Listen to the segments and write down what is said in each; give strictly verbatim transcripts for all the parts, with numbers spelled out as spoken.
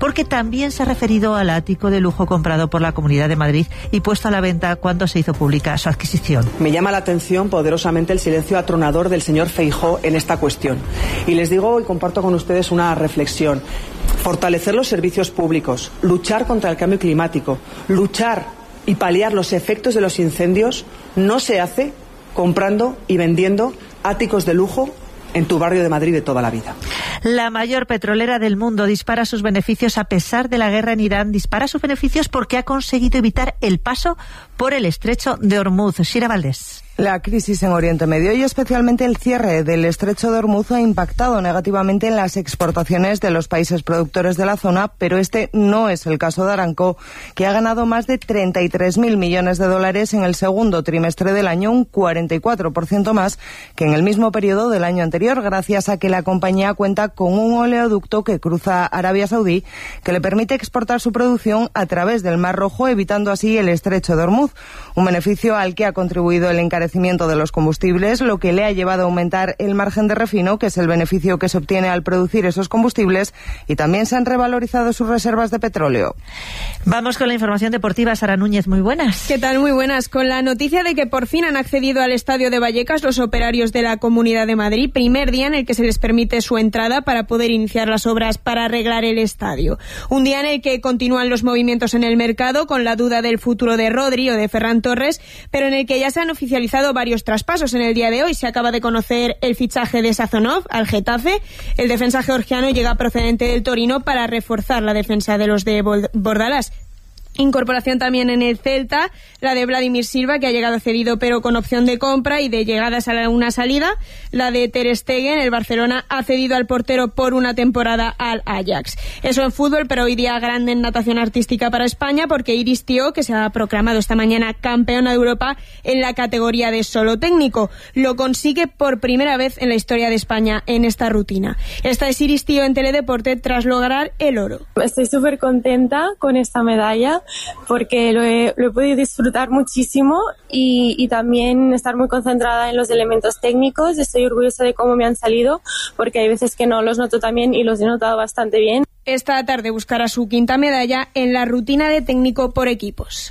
porque también se ha referido al ático de lujo comprado por la Comunidad de Madrid y puesto a la venta cuando se hizo pública su adquisición. Me llama la atención poderosamente el silencio atronador del señor Feijóo en esta cuestión. Y les digo y comparto con ustedes una reflexión. Fortalecer los servicios públicos, luchar contra el cambio climático, luchar y paliar los efectos de los incendios no se hace comprando y vendiendo áticos de lujo en tu barrio de Madrid de toda la vida. La mayor petrolera del mundo dispara sus beneficios a pesar de la guerra en Irán. Dispara sus beneficios porque ha conseguido evitar el paso por el estrecho de Hormuz. Shira Valdés. La crisis en Oriente Medio y especialmente el cierre del estrecho de Hormuz ha impactado negativamente en las exportaciones de los países productores de la zona, pero este no es el caso de Aramco, que ha ganado más de treinta y tres mil millones de dólares en el segundo trimestre del año, un cuarenta y cuatro por ciento más que en el mismo periodo del año anterior, gracias a que la compañía cuenta con un oleoducto que cruza Arabia Saudí, que le permite exportar su producción a través del Mar Rojo, evitando así el estrecho de Hormuz, un beneficio al que ha contribuido el encarecimiento de los combustibles, lo que le ha llevado a aumentar el margen de refino, que es el beneficio que se obtiene al producir esos combustibles, y también se han revalorizado sus reservas de petróleo. Vamos con la información deportiva. Sara Núñez, muy buenas. ¿Qué tal? Muy buenas. Con la noticia de que por fin han accedido al estadio de Vallecas los operarios de la Comunidad de Madrid, primer día en el que se les permite su entrada para poder iniciar las obras para arreglar el estadio. Un día en el que continúan los movimientos en el mercado, con la duda del futuro de Rodri o de Ferran Torres, pero en el que ya se han oficializado varios traspasos. En el día de hoy se acaba de conocer el fichaje de Sazonov al Getafe. El defensa georgiano llega procedente del Torino para reforzar la defensa de los de Bordalás. Incorporación también en el Celta, la de Vladimir Silva, que ha llegado cedido pero con opción de compra y de llegadas a una salida. La de Ter Stegen, el Barcelona ha cedido al portero por una temporada al Ajax. Eso en fútbol, pero hoy día grande en natación artística para España, porque Iris Tío, que se ha proclamado esta mañana campeona de Europa en la categoría de solo técnico, lo consigue por primera vez en la historia de España en esta rutina. Esta es Iris Tío en Teledeporte tras lograr el oro. Estoy súper contenta con esta medalla, porque lo he, lo he podido disfrutar muchísimo y, y también estar muy concentrada en los elementos técnicos. Estoy orgullosa de cómo me han salido, porque hay veces que no los noto tan bien y los he notado bastante bien. Esta tarde buscará su quinta medalla en la rutina de técnico por equipos.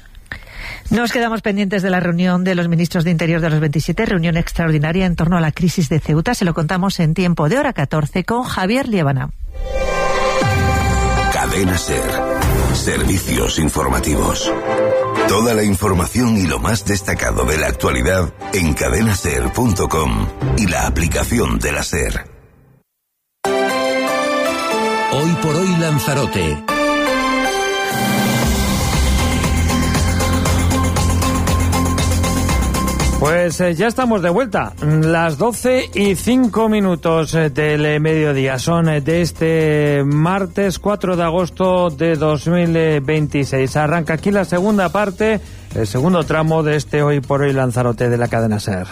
Nos quedamos pendientes de la reunión de los ministros de Interior de los veintisiete, reunión extraordinaria en torno a la crisis de Ceuta. Se lo contamos en tiempo de hora catorce con Javier Liébana. Cadena SER. Servicios informativos. Toda la información y lo más destacado de la actualidad en cadena ser punto com y la aplicación de la SER. Hoy por hoy Lanzarote. Pues eh, ya estamos de vuelta, las doce y cinco minutos del eh, mediodía, son eh, de este martes cuatro de agosto de dos mil veintiséis. Arranca aquí la segunda parte, el segundo tramo de este Hoy por Hoy Lanzarote de la cadena SER.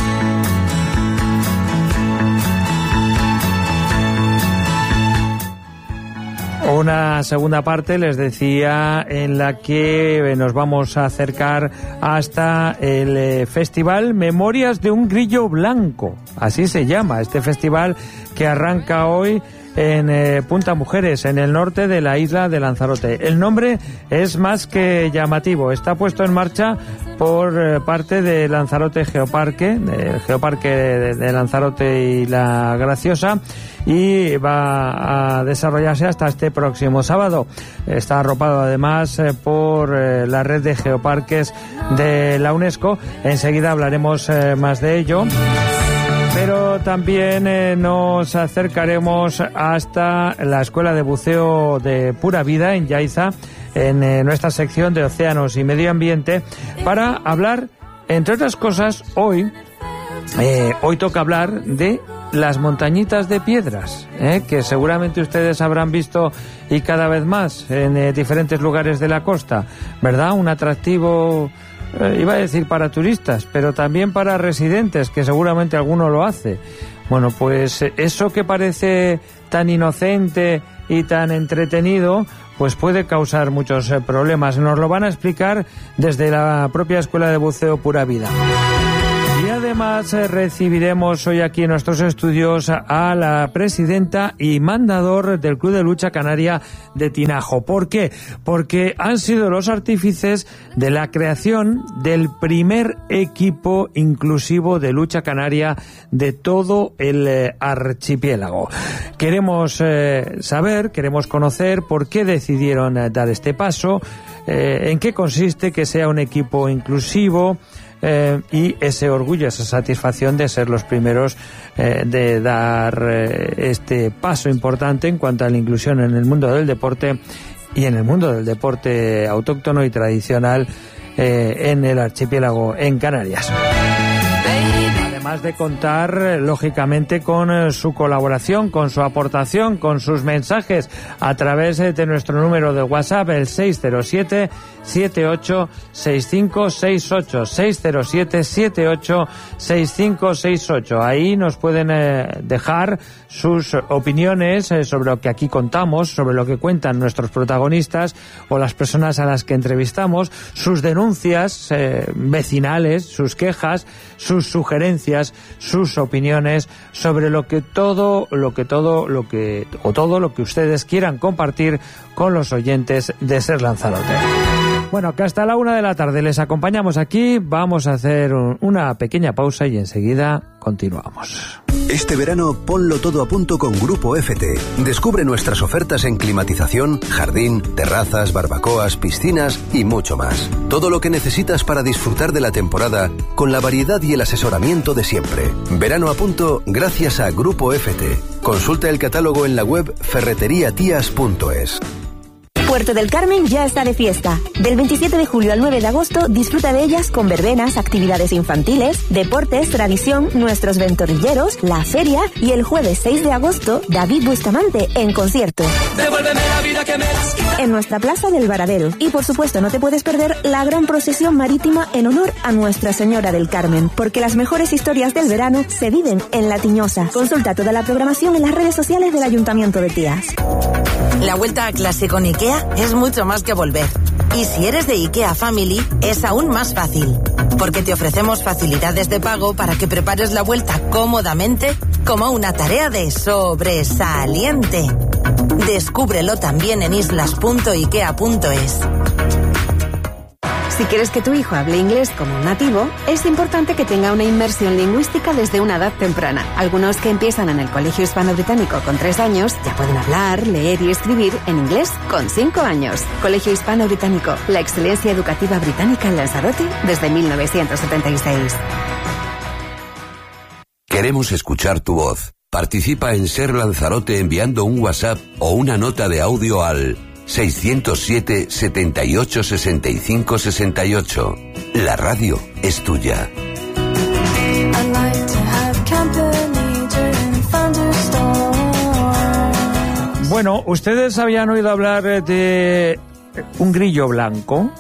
Una segunda parte, les decía, en la que nos vamos a acercar hasta el eh, festival Memorias de un Grillo Blanco. Así se llama este festival, que arranca hoy en eh, Punta Mujeres, en el norte de la isla de Lanzarote. El nombre es más que llamativo. Está puesto en marcha por eh, parte de Lanzarote Geoparque, el Geoparque de, de Lanzarote y La Graciosa, y va a desarrollarse hasta este próximo sábado. Está arropado además eh, por eh, la red de geoparques de la UNESCO. Enseguida hablaremos eh, más de ello. Pero también eh, nos acercaremos hasta la Escuela de Buceo de Pura Vida en Yaiza, en eh, nuestra sección de Océanos y Medio Ambiente, para hablar, entre otras cosas, hoy, eh, hoy toca hablar de las montañitas de piedras, eh, que seguramente ustedes habrán visto y cada vez más en eh, diferentes lugares de la costa, ¿verdad? Un atractivo, eh, iba a decir para turistas, pero también para residentes, que seguramente alguno lo hace. Bueno, pues eso que parece tan inocente y tan entretenido, pues puede causar muchos eh, problemas. Nos lo van a explicar desde la propia Escuela de Buceo Pura Vida. Día además eh, recibiremos hoy aquí en nuestros estudios a la presidenta y mandador del Club de Lucha Canaria de Tinajo. ¿Por qué? Porque han sido los artífices de la creación del primer equipo inclusivo de lucha canaria de todo el eh, archipiélago. Queremos eh, saber, queremos conocer por qué decidieron eh, dar este paso, eh, en qué consiste que sea un equipo inclusivo, Eh, y ese orgullo, esa satisfacción de ser los primeros eh, de dar eh, este paso importante en cuanto a la inclusión en el mundo del deporte y en el mundo del deporte autóctono y tradicional eh, en el archipiélago, en Canarias. Además de contar, lógicamente, con su colaboración, con su aportación, con sus mensajes a través de nuestro número de WhatsApp, el seis cero siete, siete ocho seis cinco seis ocho, seis cero siete, siete ocho seis cinco seis ocho. Ahí nos pueden eh, dejar sus opiniones eh, sobre lo que aquí contamos, sobre lo que cuentan nuestros protagonistas o las personas a las que entrevistamos, sus denuncias eh, vecinales, sus quejas, sus sugerencias, sus opiniones sobre lo que todo, lo que todo, lo que o todo lo que ustedes quieran compartir con los oyentes de Ser Lanzarote. Bueno, que hasta la una de la tarde les acompañamos aquí. Vamos a hacer un, una pequeña pausa y enseguida continuamos. Este verano ponlo todo a punto con Grupo F T. Descubre nuestras ofertas en climatización, jardín, terrazas, barbacoas, piscinas y mucho más. Todo lo que necesitas para disfrutar de la temporada con la variedad y el asesoramiento de siempre. Verano a punto gracias a Grupo F T. Consulta el catálogo en la web ferretería tías punto es. Puerto del Carmen ya está de fiesta. Del veintisiete de julio al nueve de agosto disfruta de ellas con verbenas, actividades infantiles, deportes, tradición, nuestros ventorrilleros, la feria y el jueves seis de agosto David Bustamante en concierto. Devuélveme la vida que me has quitado. En nuestra plaza del Varadero. Y por supuesto no te puedes perder la gran procesión marítima en honor a Nuestra Señora del Carmen, porque las mejores historias del verano se viven en La Tiñosa. Consulta toda la programación en las redes sociales del Ayuntamiento de Tías. La vuelta a clase con IKEA es mucho más que volver. Y si eres de IKEA Family, es aún más fácil. Porque te ofrecemos facilidades de pago para que prepares la vuelta cómodamente como una tarea de sobresaliente. Descúbrelo también en islas punto ikea punto es. Si quieres que tu hijo hable inglés como un nativo, es importante que tenga una inmersión lingüística desde una edad temprana. Algunos que empiezan en el Colegio Hispano-Británico con tres años ya pueden hablar, leer y escribir en inglés con cinco años. Colegio Hispano-Británico, la excelencia educativa británica en Lanzarote desde mil novecientos setenta y seis. Queremos escuchar tu voz. Participa en Ser Lanzarote enviando un WhatsApp o una nota de audio al seiscientos siete, setenta y ocho, sesenta y cinco, sesenta y ocho. La radio es tuya. Bueno, ¿ustedes habían oído hablar de un grillo blanco?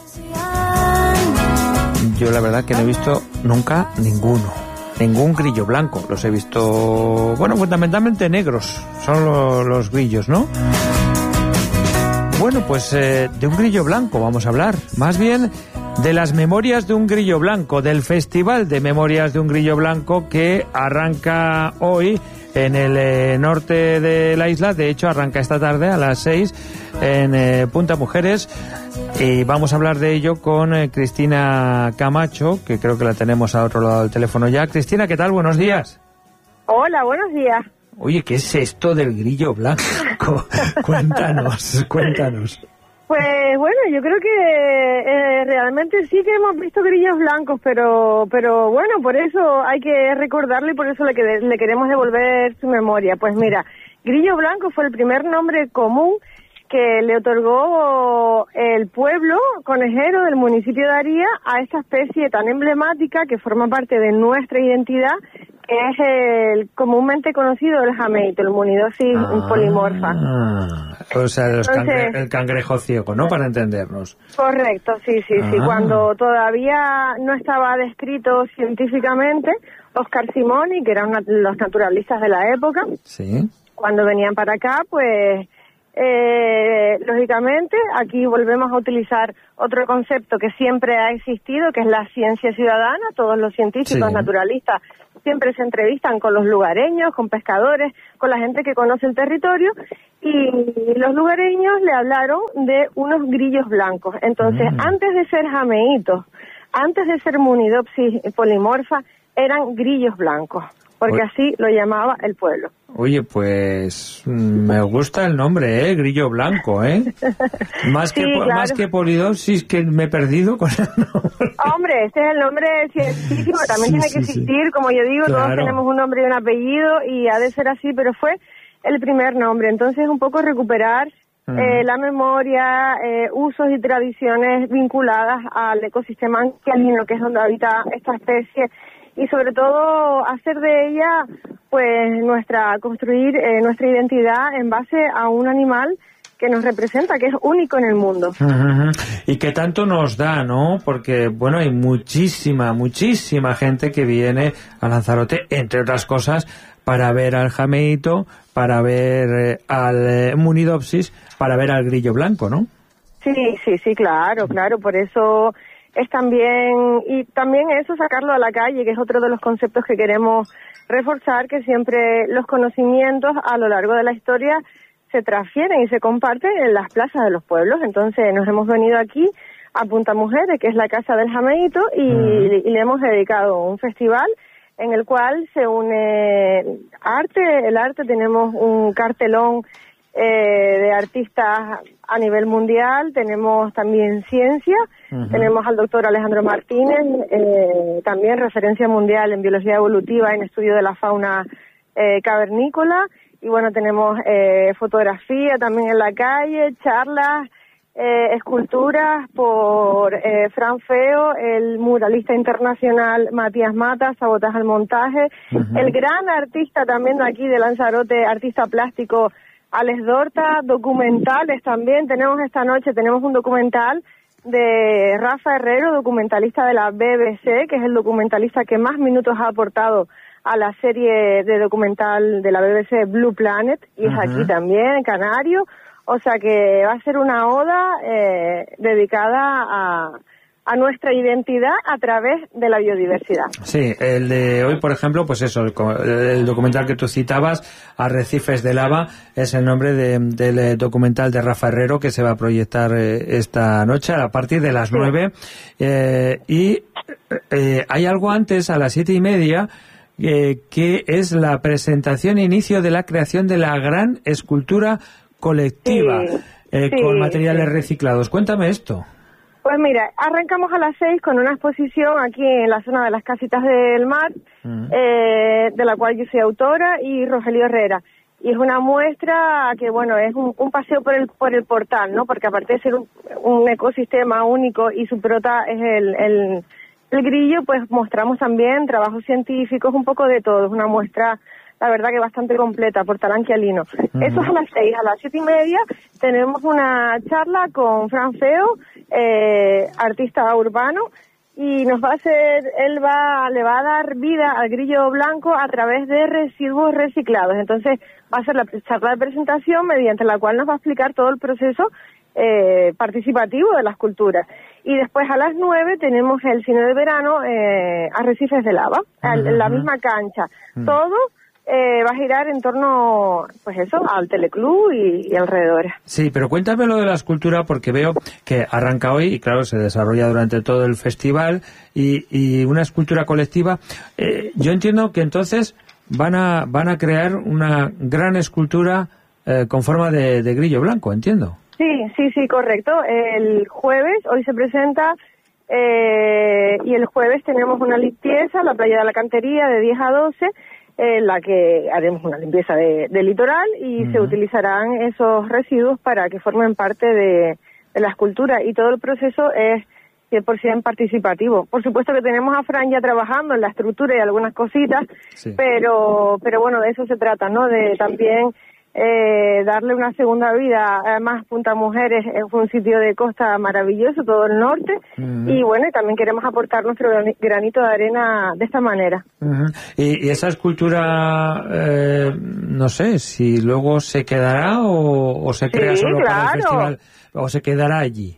Yo la verdad que no he visto nunca ninguno. Ningún grillo blanco. Los he visto, bueno, fundamentalmente negros. Son lo, los grillos, ¿no? Bueno, pues eh, de un grillo blanco vamos a hablar. Más bien de las Memorias de un Grillo Blanco, del Festival de Memorias de un Grillo Blanco que arranca hoy en el eh, norte de la isla. De hecho, arranca esta tarde a las seis en eh, Punta Mujeres. Y vamos a hablar de ello con eh, Cristina Camacho, que creo que la tenemos al otro lado del teléfono ya. Cristina, ¿qué tal? Buenos días. Hola, buenos días. Oye, ¿qué es esto del grillo blanco? Cuéntanos, cuéntanos. Pues bueno, yo creo que eh, realmente sí que hemos visto grillos blancos, pero pero bueno, por eso hay que recordarlo y por eso le, que, le queremos devolver su memoria. Pues mira, grillo blanco fue el primer nombre común que le otorgó el pueblo conejero del municipio de Aría a esta especie tan emblemática que forma parte de nuestra identidad, que es el comúnmente conocido el jameito, el Munidosis ah, polimorfa. O sea, los Entonces, cangre, el cangrejo ciego, ¿no? Para entendernos. Correcto, sí, sí, ah. sí. Cuando todavía no estaba descrito científicamente, Oscar Simoni, que eran los naturalistas de la época, sí. cuando venían para acá, pues Eh, lógicamente, aquí volvemos a utilizar otro concepto que siempre ha existido, que es la ciencia ciudadana. Todos los científicos, sí. naturalistas, siempre se entrevistan con los lugareños, con pescadores, con la gente que conoce el territorio, y los lugareños le hablaron de unos grillos blancos. Entonces, mm. antes de ser jameitos, antes de ser Munidopsis polimorfa, eran grillos blancos, porque Oye. así lo llamaba el pueblo. Oye, pues me gusta el nombre, ¿eh? Grillo blanco, ¿eh? Más sí, que claro. más que Polidopsis, que me he perdido con el nombre. Hombre, este es el nombre científico, también sí, tiene que sí, existir, sí. como yo digo, claro. todos tenemos un nombre y un apellido, y ha de ser así, pero fue el primer nombre. Entonces, un poco recuperar uh-huh. eh, la memoria, eh, usos y tradiciones vinculadas al ecosistema anquialino, que es donde habita esta especie, y sobre todo hacer de ella, pues, nuestra, construir eh, nuestra identidad en base a un animal que nos representa, que es único en el mundo. Uh-huh. Y que tanto nos da, ¿no? Porque, bueno, hay muchísima, muchísima gente que viene a Lanzarote, entre otras cosas, para ver al jameito, para ver eh, al eh, Munidopsis, para ver al grillo blanco, ¿no? Sí, sí, sí, claro, claro, por eso es también, y también eso, sacarlo a la calle, que es otro de los conceptos que queremos reforzar, que siempre los conocimientos a lo largo de la historia se transfieren y se comparten en las plazas de los pueblos. Entonces nos hemos venido aquí a Punta Mujeres, que es la casa del jameito, y, uh-huh. y le hemos dedicado un festival en el cual se une arte, el arte, tenemos un cartelón eh, de artistas a nivel mundial, tenemos también ciencia, uh-huh. tenemos al doctor Alejandro Martínez, eh, también referencia mundial en biología evolutiva, en estudio de la fauna eh, cavernícola, y bueno, tenemos eh, fotografía también en la calle, charlas, eh, esculturas por eh, Fran Feo, el muralista internacional Matías Mata, Sabotaje al montaje, uh-huh. el gran artista también de aquí de Lanzarote, artista plástico Alex Dorta, documentales también, tenemos esta noche, tenemos un documental de Rafa Herrero, documentalista de la B B C, que es el documentalista que más minutos ha aportado a la serie de documental de la B B C Blue Planet, y es uh-huh. aquí también, Canario, o sea que va a ser una oda eh, dedicada a, a nuestra identidad a través de la biodiversidad. Sí, el de hoy, por ejemplo, pues eso, el, el documental que tú citabas, Arrecifes de Lava, es el nombre de, del documental de Rafa Herrero, que se va a proyectar eh, esta noche a partir de las nueve, eh, y eh, hay algo antes, a las siete y media, eh, que es la presentación e inicio de la creación de la gran escultura colectiva, sí, eh, sí, con materiales sí. reciclados. Cuéntame esto. Pues mira, arrancamos a las seis con una exposición aquí en la zona de las Casitas del Mar, uh-huh. eh, de la cual yo soy autora, y Rogelio Herrera. Y es una muestra que, bueno, es un, un paseo por el por el portal, ¿no? Porque aparte de ser un, un ecosistema único y su prota es el, el, el grillo, pues mostramos también trabajos científicos, un poco de todo. Es una muestra, la verdad, que bastante completa, portal anquialino. Uh-huh. Eso es a las seis. A las siete y media tenemos una charla con Fran Feo, eh, artista urbano, y nos va a hacer, él va, le va a dar vida al grillo blanco a través de residuos reciclados. Entonces va a ser la charla de presentación mediante la cual nos va a explicar todo el proceso eh, participativo de las culturas. Y después a las nueve tenemos el cine de verano, eh, Arrecifes de Lava, uh-huh. en la misma cancha. Uh-huh. Todo Eh, va a girar en torno, pues eso, al Teleclub y, y alrededores. Sí, pero cuéntame lo de la escultura, porque veo que arranca hoy y claro, se desarrolla durante todo el festival, y, y una escultura colectiva. Eh, yo entiendo que entonces van a van a crear una gran escultura eh, con forma de, de grillo blanco, entiendo. Sí, sí, sí, correcto. El jueves, hoy se presenta, eh, y el jueves tenemos una limpieza, la playa de la Cantería, de diez a doce, en la que haremos una limpieza de, de litoral, y uh-huh. se utilizarán esos residuos para que formen parte de, de la escultura, y todo el proceso es cien por ciento participativo. Por supuesto que tenemos a Fran ya trabajando en la estructura y algunas cositas, sí. pero pero bueno, de eso se trata, ¿no? De también eh, darle una segunda vida. Además, Punta Mujeres es un sitio de costa maravilloso, todo el norte, uh-huh. y bueno, y también queremos aportar nuestro granito de arena de esta manera. Uh-huh. y, y esa escultura, eh, no sé, si luego se quedará o, o se crea sí, solo claro. para el festival, o se quedará allí.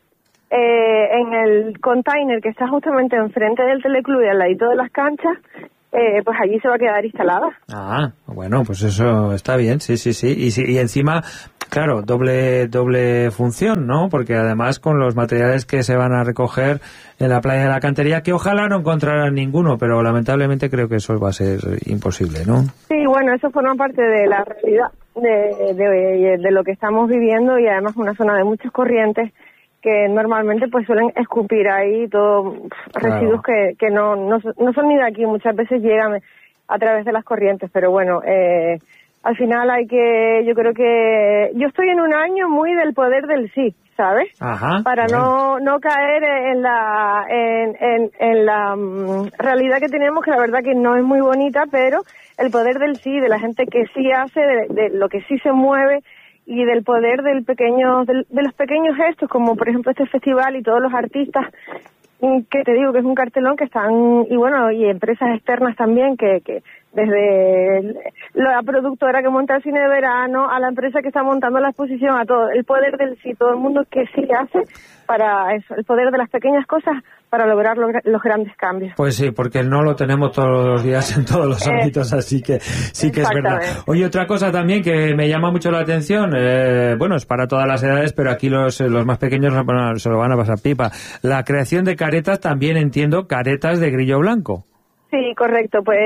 Eh, en el container que está justamente enfrente del teleclub y al ladito de las canchas, eh, pues allí se va a quedar instalada. Ah, bueno, pues eso está bien, sí, sí, sí. Y, sí, y encima, claro, doble doble función, ¿no? Porque además con los materiales que se van a recoger en la playa de la Cantería, que ojalá no encontraran ninguno, pero lamentablemente creo que eso va a ser imposible, ¿no? Sí, bueno, eso forma parte de la realidad de, de, de lo que estamos viviendo, y además una zona de muchas corrientes que normalmente pues suelen escupir ahí todo claro. residuos que, que no, no, no son ni de aquí, muchas veces llegan a través de las corrientes, pero bueno, eh, al final hay que, yo creo que, yo estoy en un año muy del poder del sí, ¿sabes? Ajá, Para bueno. no no caer en la en, en, en la um, realidad que tenemos, que la verdad que no es muy bonita, pero el poder del sí, de la gente que sí hace, de, de lo que sí se mueve, y del poder del pequeño, del, de los pequeños gestos, como por ejemplo este festival y todos los artistas, que te digo que es un cartelón que están, y bueno, y empresas externas también, que, que desde la productora que monta el cine de verano, a la empresa que está montando la exposición, a todo, el poder del sí, todo el mundo que sí hace para eso, el poder de las pequeñas cosas para lograr los, los grandes cambios. Pues sí, porque no lo tenemos todos los días en todos los ámbitos, eh, así que sí que es verdad. Oye, otra cosa también que me llama mucho la atención, eh, bueno, es para todas las edades, pero aquí los, los más pequeños bueno, se lo van a pasar pipa. La creación de caretas, también entiendo, caretas de grillo blanco. Sí, correcto, pues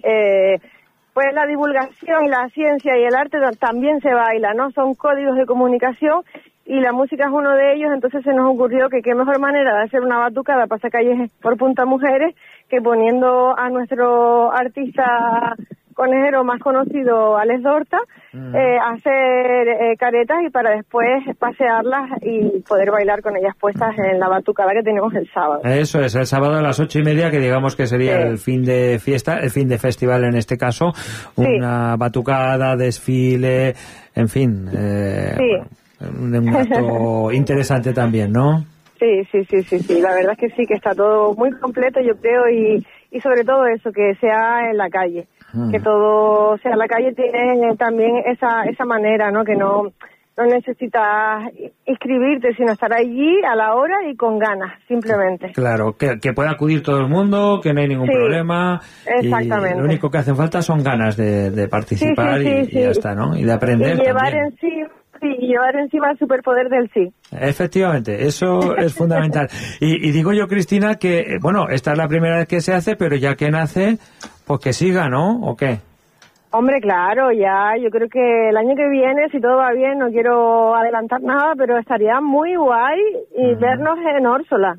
eh, pues la divulgación y la ciencia y el arte también se baila, ¿no? Son códigos de comunicación y la música es uno de ellos, entonces se nos ocurrió que qué mejor manera de hacer una batucada pasacalles por Punta Mujeres que poniendo a nuestro artista conejero más conocido, Alex Dorta, mm. eh, hacer eh, caretas y para después pasearlas y poder bailar con ellas puestas en la batucada que tenemos el sábado. Eso es, el sábado a las ocho y media, que digamos que sería sí. el fin de fiesta, el fin de festival en este caso, una sí. batucada, desfile, en fin, eh, sí. bueno, un acto interesante también, ¿no? Sí, sí, sí, sí, sí, la verdad es que sí, que está todo muy completo, yo creo, y, y sobre todo eso, que sea en la calle. Que todo sea la calle, tiene también esa esa manera, ¿no? Que no no necesitas inscribirte, sino estar allí a la hora y con ganas, simplemente. Claro, que, que pueda acudir todo el mundo, que no hay ningún sí, problema. Exactamente. Y lo único que hacen falta son ganas de, de participar sí, sí, sí, y, sí. y ya está, ¿no? Y de aprender y llevar también. encima, sí, y llevar encima el superpoder del sí. Efectivamente, eso es fundamental. Y, y digo yo, Cristina, que, bueno, esta es la primera vez que se hace, pero ya que nace, pues que siga, ¿no? ¿O qué? Hombre, claro, ya, yo creo que el año que viene, si todo va bien, no quiero adelantar nada, pero estaría muy guay y uh-huh. vernos en Órsola.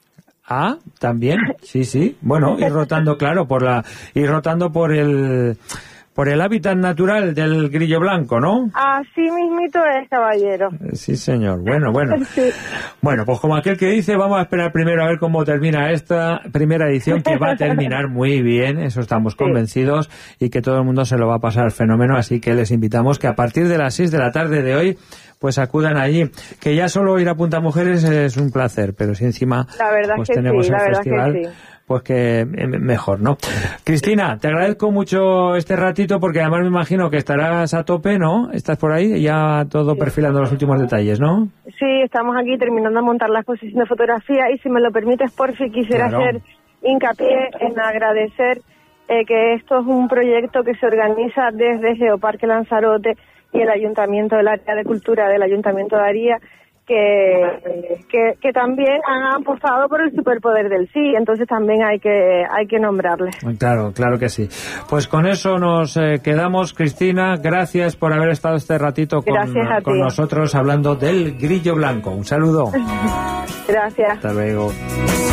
Ah, también, sí, sí. Bueno, ir rotando, claro, por la, ir rotando por el, por el hábitat natural del grillo blanco, ¿no? Así mismito es, caballero. Sí, señor. Bueno, bueno. Sí. Bueno, pues como aquel que dice, vamos a esperar primero a ver cómo termina esta primera edición, que va a terminar muy bien, eso estamos convencidos, sí. y que todo el mundo se lo va a pasar fenómeno, así que les invitamos que a partir de las seis de la tarde de hoy, pues acudan allí, que ya solo ir a Punta Mujeres es un placer, pero si encima la verdad pues que tenemos sí, el la festival, verdad que sí. pues que mejor, ¿no? Cristina, te agradezco mucho este ratito, porque además me imagino que estarás a tope, ¿no? Estás por ahí ya todo sí. perfilando los últimos detalles, ¿no? Sí, estamos aquí terminando de montar la exposición de fotografía y si me lo permites, por si quisiera claro. hacer hincapié en agradecer eh, que esto es un proyecto que se organiza desde Geoparque Lanzarote y el Ayuntamiento del Área de Cultura del Ayuntamiento de Aría, que, que que también han apostado por el superpoder del sí, entonces también hay que hay que nombrarles. Claro, claro que sí. Pues con eso nos eh, quedamos, Cristina, gracias por haber estado este ratito con, con nosotros hablando del grillo blanco. Un saludo. Gracias. Hasta luego.